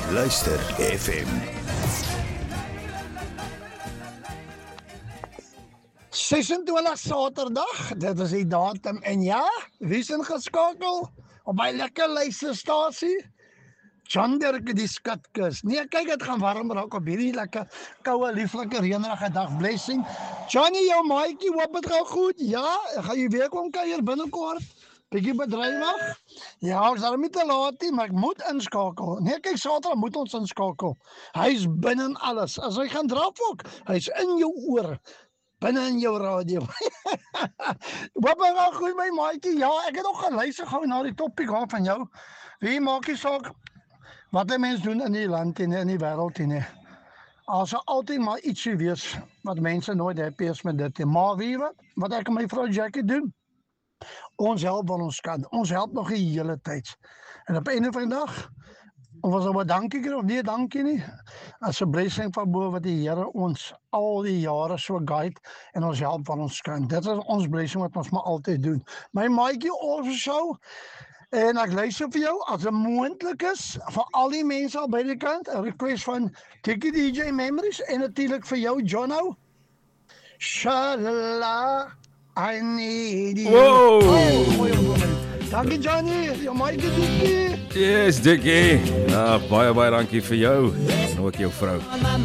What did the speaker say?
Luister FM. 26 Saterdag, dit is die datum en ja, wie is ingeskakel op my lekker luisterstasie? John Dirk die Skatkus. Nee, kyk, het gaan warm raak op hierdie lekker koue, lieflike, reënerige dag. Blessing. Johnny, jou maatjie, hoop het gou goed? Ja, gaan jy weer kom kuier binnekort? Bietjie bedrywig? Ja, ons is nie te laat nie, maar ek moet inskakel. Nee, kyk, Saterdag moet ons inskakel. Hy's binne in alles. As hy gaan draf ook, hy's in jou oor. Binne in jou radio. Wat gaan goed my maatjie? Ja, ek het ook geluister gou na die topik van jou. Wie maak nie saak wat die mens doen in die land en in die wêreld nie. As altyd maar ietsie wees wat mense nooit happy is met dit. Maar wie wat ek en my vrou Jackie doen? Ons help wat ons kan. Ons help nog die hele tyd. En op 'n van die dag of ons nou dankie kry of nee, dankie nie. As 'n blessing van bo wat die Here ons al die jare so guide en ons help wat ons kan. Dit is ons blessing wat ons maar altyd doen. My maatjie also en ek luister vir jou as 'n moontlik is vir al die mense al by die kant 'n request van Tikkie DJ Memories en natuurlik vir jou Jono. Shalala, I need you. Wow. Dankie Johnny, jou maatjie Tikkie. Yes, Dickie. Ja, baie dankie vir jou en ook jou vrou.